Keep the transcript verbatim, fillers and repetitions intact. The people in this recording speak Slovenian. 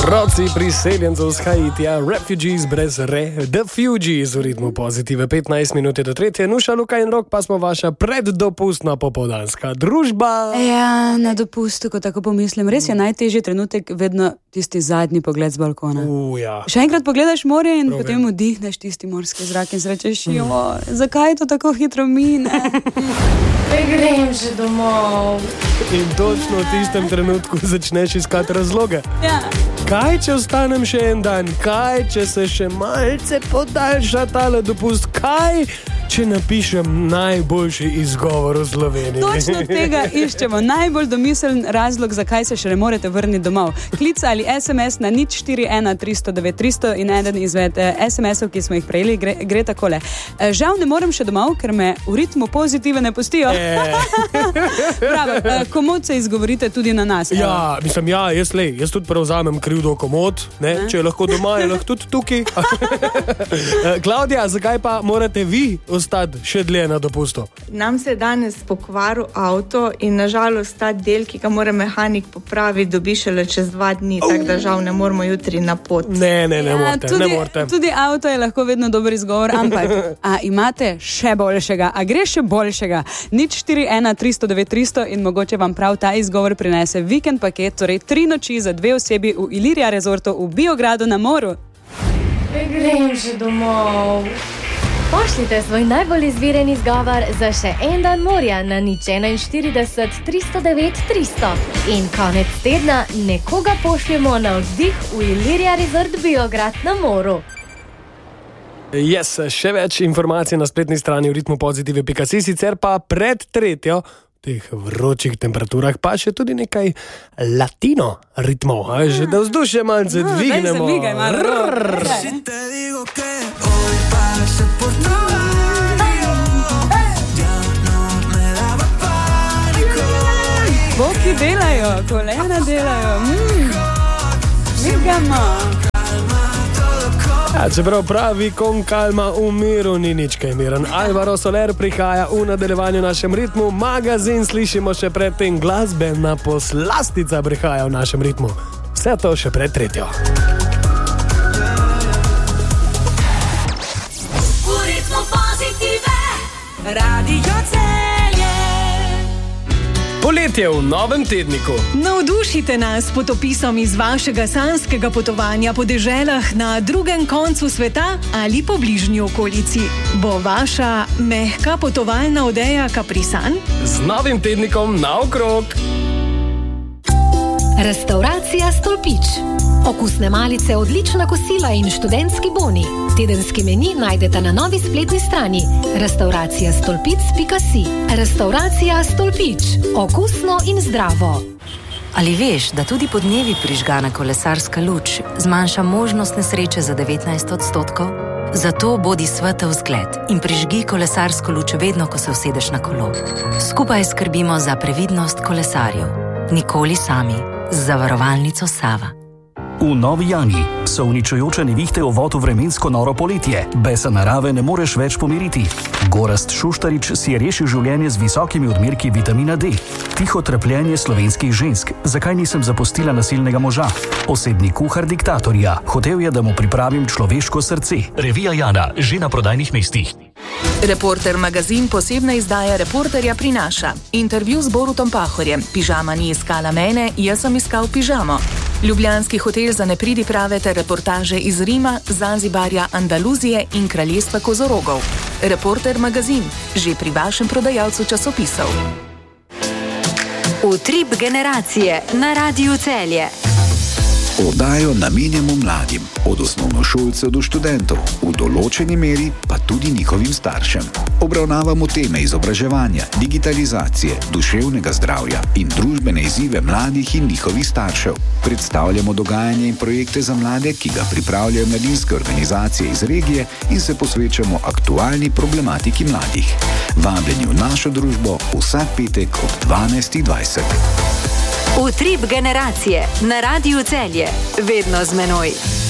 Otroci priseljencev z Haitija, refugees brez re, the Fugees v ritmu pozitive. petnajst minut je do tretje, Nuša, Luka in Rok, pa smo vaša preddopustna popoldanska družba. Ja, na dopustu, ko tako pomislim. Res je najtežji trenutek vedno tisti zadnji pogled z balkona. Uh, ja. Še enkrat pogledaš morje in Prav potem vem. vdihneš tisti morski zrak in srečeš, jo, zakaj to tako hitro mine? Grem že domov. In točno v tistem trenutku začneš iskati razloge. Ja. Kaj, če ostanem še en dan? Kaj, če se še malce podaljša tale dopust? Kaj, če napišem najboljši izgovor v Sloveniji? Točno tega iščemo. Najbolj domiseln razlog, zakaj se še ne morete vrniti domov. Klic ali es em es na nič štiri ena tristo devet tristo in eden izmed eh, es em esov, ki smo jih prejeli, gre, gre takole. Eh, žal ne morem še domov, ker me v ritmu pozitive ne pustijo. E. Bravo, eh, komod se izgovorite tudi na nas. Ja, mislim, ja, jaz, lej, jaz tudi prevzamem krivdo komod, ne? Če je lahko doma, je lahko tudi tukaj. Klavdija, zakaj pa morate vi ostati še dlje na dopustu? Nam se je danes pokvaril avto in nažalost ta del, ki ga mora mehanik popraviti, dobi šele čez dva dni, oh. Tako da žal ne moramo jutri na pot. Ne, ne, ne Ja, morate, tudi, ne morate. tudi avto je lahko vedno dober izgovor, ampak a imate še boljšega, a gre še boljšega? nič štiri ena tristo devet tristo in mogoče vam prav ta izgovor prinese vikend paket, torej tri noči za dve osebi v Ilirija Resortu v Biogradu na moru. Grem že domov. Pošljite svoj najbolj izviren izgovor za še en dan morja na nič enainštirideset tristo devet tristo. In konec tedna nekoga pošljemo na oddih v Ilirija Resort Biograd na moru. Yes, še več informacij na spletni strani v ritmu pozitive pika si, sicer pa pred tretjo v teh vročih temperaturah pa še tudi nekaj latino ritmov, a, že da vzdušje malce No, dvignemo. daj se migaj malo. Rrrr. Daj. Boki delajo, kolena delajo. Mm. Migamo. Ja, čeprav pravi kon kalma v miru ni nič kaj miren. Alvaro Soler prihaja v nadaljevanju našem ritmu, magazin slišimo še pred tem, glasbena poslastica prihaja v našem ritmu. Vse to še pred tretjo. V ritmu pozitive, Radio Celje. Poletje v novem tedniku. Navdušite nas s potopisom iz vašega sanjskega potovanja po deželah na drugem koncu sveta ali po bližnji okolici. Bo vaša mehka potovalna odeja kaprisan? Z novim tednikom naokrog. Restauracija Stolpič. Okusne malice, odlična kosila in študentski boni. Tedenski meni najdete na novi spletni strani restauracija stolpic pika si. Restauracija Stolpič. Okusno in zdravo. Ali veš, da tudi podnevi prižgana kolesarska luč zmanjša možnost nesreče za devetnajst odstotkov? Zato bodi svetel zgled in prižgi kolesarsko luč vedno, ko se usedeš na kolo. Skupaj skrbimo za previdnost kolesarjev. Nikoli sami. Z zavarovalnico Sava. V Novi Jani so uničujoče nevihte uvod v vremensko noro poletje. Besa narave ne moreš več pomiriti. Gorazd Šuštarič si je rešil življenje z visokimi odmerki vitamina D. Tiho trpljenje slovenskih žensk. Zakaj nisem zapustila nasilnega moža? Osebni kuhar diktatorja. Hotel je, da mu pripravim človeško srce. Revija Jana, že na prodajnih mestih. Reporter magazin posebna izdaja Reporterja prinaša. Intervju z Borutom Pahorjem. Pižama ni iskala mene, jaz sem iskal pižamo. Ljubljanski hotel za nepridiprave ter reportaže iz Rima, Zanzibarja, Andaluzije in kraljestva kozorogov. Reporter magazin, že pri vašem prodajalcu časopisov. Utrip generacije na Radiu Celje. Oddajo namenjamo mladim, od osnovnošolcev do študentov, v določeni meri pa tudi njihovim staršem. Obravnavamo teme izobraževanja, digitalizacije, duševnega zdravja in družbene izzive mladih in njihovih staršev. Predstavljamo dogajanje in projekte za mlade, ki ga pripravljajo mladinske organizacije iz regije in se posvečamo aktualni problematiki mladih. Vabljeni v našo družbo vsak petek ob dvanajst dvajset. Utrip generacije na Radiu Celje. Vedno z menoj.